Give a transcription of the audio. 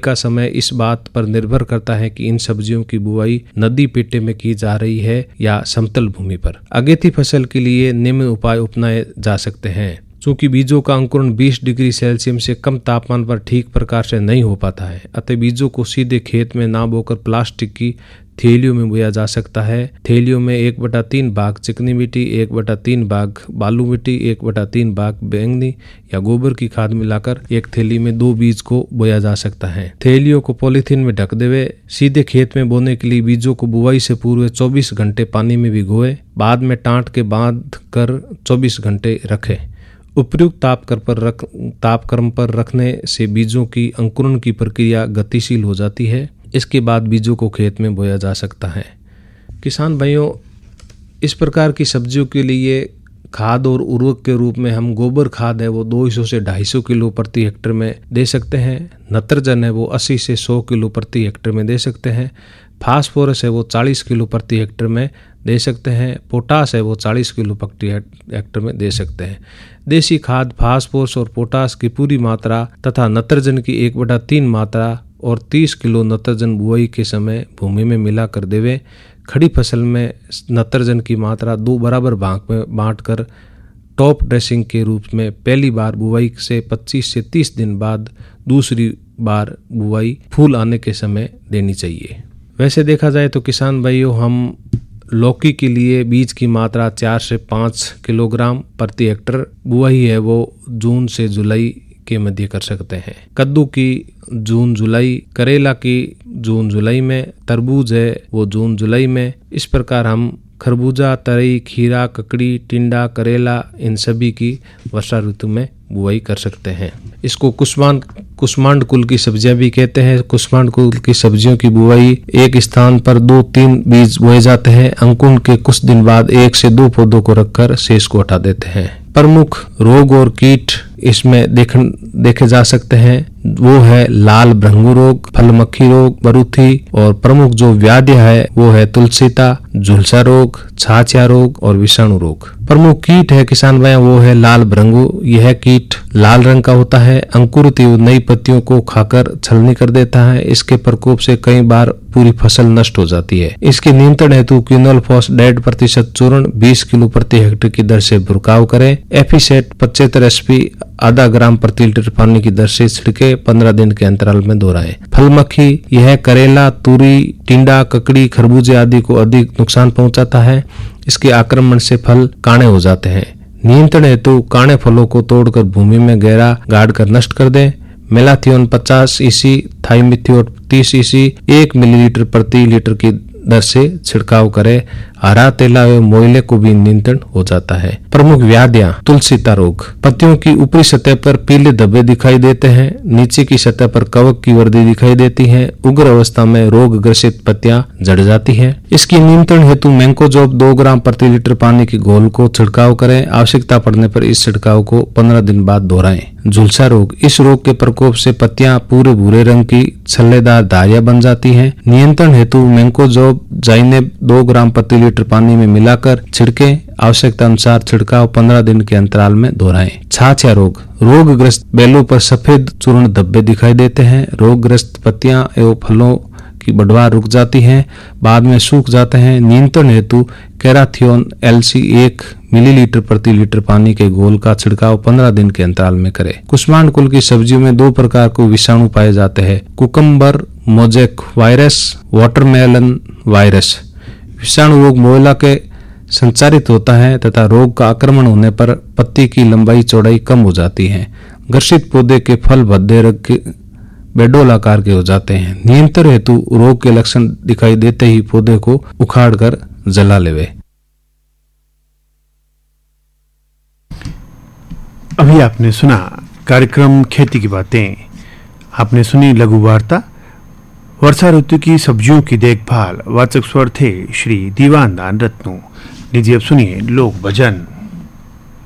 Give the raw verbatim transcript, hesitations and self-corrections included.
का समय इस बात पर निर्भर करता है कि इन सब्जियों की बुआई नदी पेटे में की जा रही है या समतल भूमि पर। अगेती फसल के लिए निम्न उपाय अपनाए जा सकते हैं। चूंकि बीजों का अंकुरण बीस डिग्री सेल्सियस से कम तापमान पर ठीक प्रकार से नहीं हो पाता है, अतः बीजों को सीधे खेत में ना बोकर प्लास्टिक की थैलियों में बोया जा सकता है। थैलियों में एक बटा तीन भाग चिकनी मिट्टी, एक बटा तीन भाग बालू मिट्टी, एक बटा तीन भाग बैंगनी या गोबर की खाद मिलाकर एक थैली में दो बीज को बोया जा सकता है। थैलियों को पॉलीथीन में ढक देवे। सीधे खेत में बोने के लिए बीजों को बुआई से पूर्व चौबीस घंटे पानी में भिगोए, बाद में टाँट के बांध कर चौबीस घंटे रखें। उपयुक्त तापक्रम पर रख तापक्रम पर रखने से बीजों की अंकुरण की प्रक्रिया गतिशील हो जाती है। इसके बाद बीजों को खेत में बोया जा सकता है। किसान भाइयों, इस प्रकार की सब्जियों के लिए खाद और उर्वरक के रूप में हम गोबर खाद है वो दो सौ से ढाई सौ किलो प्रति हेक्टेयर में दे सकते हैं। नत्रजन है वो अस्सी से सौ किलो प्रति हेक्टेयर में दे सकते हैं। फास्फोरस है वो चालीस किलो प्रति हेक्टेयर में दे सकते हैं। पोटास है वो चालीस किलो प्रति हेक्टेयर में दे सकते हैं। देसी खाद फास्फोरस और पोटास की पूरी मात्रा तथा नत्रजन की एक बटा तीन मात्रा और तीस किलो नत्रजन बुआई के समय भूमि में मिला कर देवे। खड़ी फसल में नत्रजन की मात्रा दो बराबर भाग में बांटकर टॉप ड्रेसिंग के रूप में पहली बार बुआई से पच्चीस से तीस दिन बाद दूसरी बार बुआई फूल आने के समय देनी चाहिए। वैसे देखा जाए तो किसान भाइयों, हम लौकी के लिए बीज की मात्रा चार से पाँच किलोग्राम प्रति हेक्टेयर बुआई है वो जून से जुलाई के मध्य कर सकते हैं। कद्दू की जून जुलाई, करेला की जून जुलाई में, तरबूज है वो जून जुलाई में। इस प्रकार हम खरबूजा, तरई, खीरा, ककड़ी, टिंडा, करेला इन सभी की वर्षा ऋतु में बुआई कर सकते हैं। इसको कुष्मांड कुष्मांड कुल की सब्जियां भी कहते हैं। कुष्मांड कुल की सब्जियों की बुआई एक स्थान पर दो तीन बीज बोए जाते हैं। अंकुरण के कुछ दिन बाद एक से दो पौधों को रखकर शेष को हटा देते हैं। प्रमुख रोग और कीट इसमें देख देखे जा सकते हैं, वो है लाल भृंगु रोग, फलमक्खी रोग, बरूथी, और प्रमुख जो व्याधि है वो है तुलसीता, झुलसा रोग, छाछिया रोग और विषाणु रोग। प्रमुख कीट है किसान भाई वो है लाल भृंगु। यह कीट लाल रंग का होता है, अंकुरित नई पत्तियों को खाकर छलनी कर देता है। इसके प्रकोप से कई बार पूरी फसल नष्ट हो जाती है। इसके नियंत्रण हेतु क्विनोलफॉस डेढ़ प्रतिशत चूर्ण बीस किलो प्रति हेक्टेयर की दर से छिड़काव करें। एफिसेट पचहत्तर एसपी आधा ग्राम प्रति लीटर पानी की दर से छिड़के पंद्रह दिन के अंतराल में दोहराएं। फलमक्खी यह करेला, तूरी, टिंडा, ककड़ी, खरबूजे आदि को अधिक नुकसान पहुंचाता है। इसके आक्रमण से फल काणे हो जाते हैं। नियंत्रण हेतु काणे फलों को तोड़कर भूमि में गहरा गाड़ कर नष्ट कर दें। मेलाथियोन पचास ईसी, थाइमिथियोन तीस ईसी एक मिलीलीटर प्रति लीटर की दर से छिड़काव करें। हरा तेला एवं मोइले को भी नियंत्रण हो जाता है। प्रमुख व्याधियां तुलसीता रोग। पत्तियों की ऊपरी सतह पर पीले धब्बे दिखाई देते हैं। नीचे की सतह पर कवक की वर्दी दिखाई देती है। उग्र अवस्था में रोग ग्रसित पत्तियां झड़ जाती हैं। इसकी नियंत्रण हेतु मैंकोजोब दो ग्राम प्रति लीटर पानी के घोल को छिड़काव करें। आवश्यकता पड़ने पर इस छिड़काव को पंद्रह दिन बाद दोहराएं। झुलसा रोग। इस रोग के प्रकोप से पत्तियां पूरे भूरे रंग की छल्लेदार धारियां बन जाती हैं। नियंत्रण हेतु मैंकोजोब जाइनेब दो ग्राम प्रति लीटर पानी में मिलाकर छिड़के। आवश्यकता अनुसार छिड़काव पंद्रह दिन के अंतराल में दोहराएं। छाछिया रोग। रोगग्रस्त बेलों पर सफेद चूर्ण धब्बे दिखाई देते हैं। रोगग्रस्त पत्तियां एवं फलों की बढ़वार रुक जाती है, बाद में सूख जाते हैं। नियंत्रण हेतु कैराथियोन एलसी एक मिलीलीटर प्रति लीटर पानी के घोल का छिड़काव पंद्रह दिन के अंतराल में करें। कुष्मांड कुल की सब्जियों में दो प्रकार के विषाणु पाए जाते हैं, cucumber mosaic virus, watermelon virus. विषाणु रोग मोइला के संचारित होता है तथा रोग का आक्रमण होने पर पत्ती की लंबाई चौड़ाई कम हो जाती है। ग्रसित पौधे के फल भद्दे रंग के बेडोल आकार के हो जाते हैं। नियंत्रण हेतु रोग के लक्षण दिखाई देते ही पौधे को उखाड़कर जला लेवे। अभी आपने सुना कार्यक्रम खेती की बातें। आपने सुनी लघु वार्ता वर्षा ऋतु की सब्जियों की देखभाल। वाचक स्वर थे श्री दीवानदान रत्नू। लीजिए अब सुनिए लोक भजन।